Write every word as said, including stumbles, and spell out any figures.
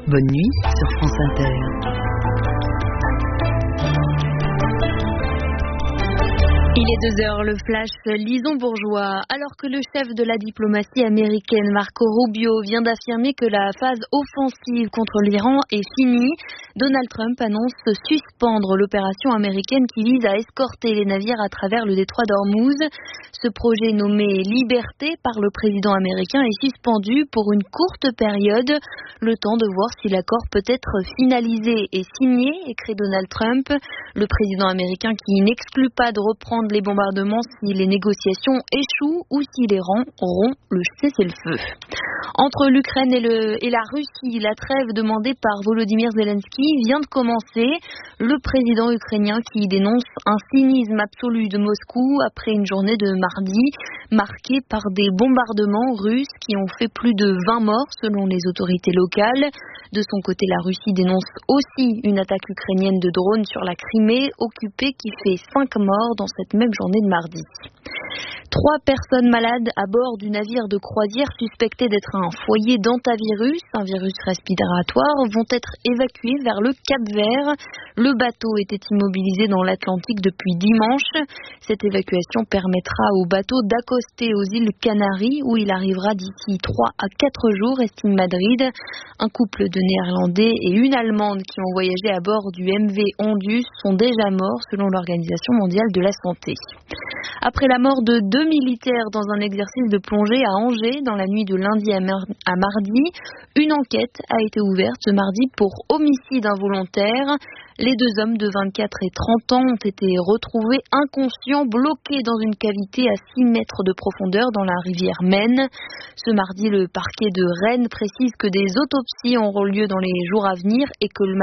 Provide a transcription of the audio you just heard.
Bonne nuit sur France Inter. Il est deux heures, le flash Lison Bourgeois. Alors que le chef de la diplomatie américaine, Marco Rubio, vient d'affirmer que la phase offensive contre l'Iran est finie, Donald Trump annonce suspendre l'opération américaine qui vise à escorter les navires à travers le détroit d'Ormuz. Ce projet nommé Liberté par le président américain est suspendu pour une courte période, le temps de voir si l'accord peut être finalisé et signé, écrit Donald Trump. Le président américain qui n'exclut pas de reprendre les bombardements si les négociations échouent ou si l'Iran rompt le cessez-le-feu. Entre l'Ukraine et, le, et la Russie, la trêve demandée par Volodymyr Zelensky vient de commencer. Le président ukrainien qui dénonce un cynisme absolu de Moscou après une journée de mardi marquée par des bombardements russes qui ont fait plus de vingt morts selon les autorités locales. De son côté, la Russie dénonce aussi une attaque ukrainienne de drones sur la Crimée occupée qui fait cinq morts dans cette même journée de mardi. Trois personnes malades à bord du navire de croisière suspecté d'être un foyer d'hantavirus, un virus respiratoire, vont être évacués vers le Cap-Vert. Le bateau était immobilisé dans l'Atlantique depuis dimanche. Cette évacuation permettra au bateau d'accoster aux îles Canaries où il arrivera d'ici trois à quatre jours, estime Madrid. Un couple de Néerlandais et une Allemande qui ont voyagé à bord du M V Ondus sont déjà morts selon l'Organisation mondiale de la santé. Après la mort de deux militaires dans un exercice de plongée à Angers dans la nuit de lundi à, mar- à mardi, une enquête a été ouverte ce mardi pour homicide involontaire. Les deux hommes de vingt-quatre et trente ans ont été retrouvés inconscients, bloqués dans une cavité à six mètres de profondeur dans la rivière Maine. Ce mardi, le parquet de Rennes précise que des autopsies auront lieu dans les jours à venir et que le